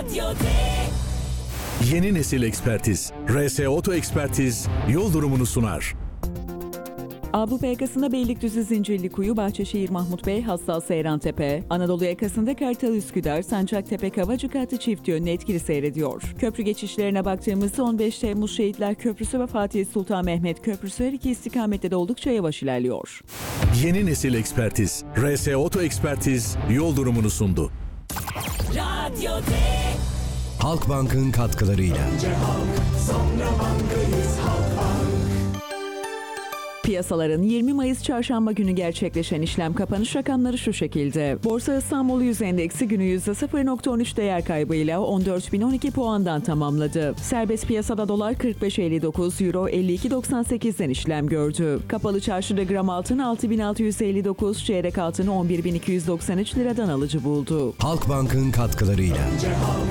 Yeni nesil ekspertiz. RS Oto Ekspertiz yol durumunu sunar. Avrupa yakasında Beylikdüzü Zincirlikuyu, Bahçeşehir Mahmut Bey, Hassas Seyrantepe, Anadolu yakasında Kartal Üsküdar, Sancaktepe Kavacık hattı çift yönlü etkili seyrediyor. Köprü geçişlerine baktığımızda 15 Temmuz Şehitler Köprüsü ve Fatih Sultan Mehmet Köprüsü her iki istikamette de oldukça yavaş ilerliyor. Yeni nesil ekspertiz. RS Oto Ekspertiz yol durumunu sundu. Halkbank'ın katkılarıyla. Piyasaların 20 Mayıs Çarşamba günü gerçekleşen işlem kapanış rakamları şu şekilde. Borsa İstanbul Yüz Endeksi günü %0.13 değer kaybıyla 14.012 puandan tamamladı. Serbest piyasada dolar 45.59, euro 52.98'den işlem gördü. Kapalı çarşıda gram altın 6.659, çeyrek altını 11.293 liradan alıcı buldu. Halkbank'ın katkılarıyla.